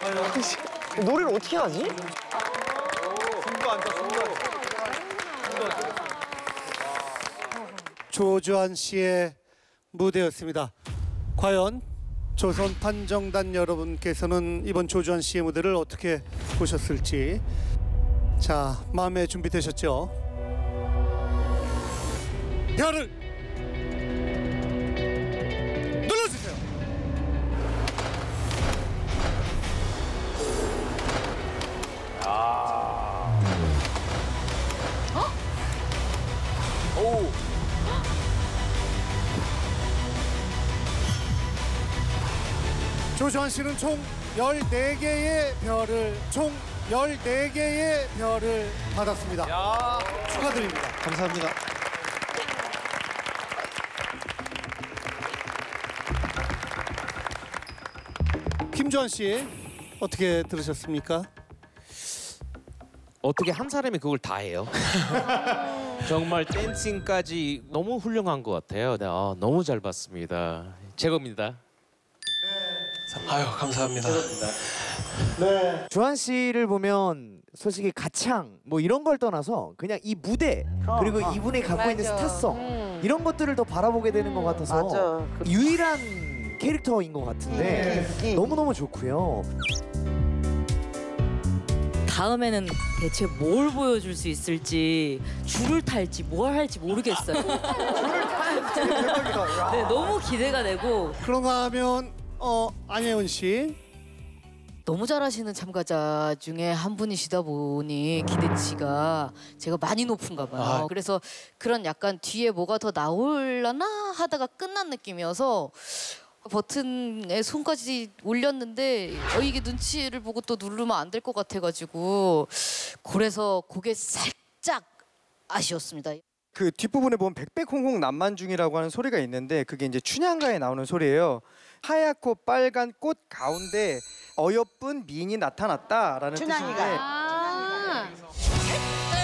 노래를 어떻게 하지? 조주한 씨의 무대였습니다. 과연 조선 판정단 여러분께서는 이번 조주한 씨의 무대를 어떻게 보셨을지. 자, 마음에 준비되셨죠? 별을 눌러주세요. 조주한 씨는 총 14개의 별을 받았습니다. 축하드립니다. 감사합니다. 김주한 씨 어떻게 들으셨습니까? 어떻게 한 사람이 그걸 다 해요? 정말 댄싱까지 너무 훌륭한 것 같아요. 네, 너무 잘 봤습니다. 최고입니다. 아유, 감사합니다. 네. 주한 씨를 보면 솔직히 가창 뭐 이런 걸 떠나서 그냥 이 무대 그리고 이분이 갖고 있는 스타성 이런 것들을 더 바라보게 되는 것 같아서 맞아. 유일한 캐릭터인 것 같은데 너무너무 좋고요. 다음에는 대체 뭘 보여줄 수 있을지 줄을 탈지 뭘 할지 모르겠어요. 대박이다. 네, 너무 기대가 되고 그런가 하면 안예은 씨. 너무 잘하시는 참가자 중에 한 분이시다 보니 기대치가 제가 많이 높은가 봐요. 그래서 그런 약간 뒤에 뭐가 더 나올라나 하다가 끝난 느낌이어서 버튼에 손까지 올렸는데 이게 눈치를 보고 또 누르면 안 될 것 같아가지고 그래서 그게 살짝 아쉬웠습니다. 그 뒷부분에 보면 백백홍홍 남만중이라고 하는 소리가 있는데 그게 이제 춘향가에 나오는 소리예요. 하얗고 빨간 꽃 가운데 어여쁜 미인이 나타났다라는 뜻인데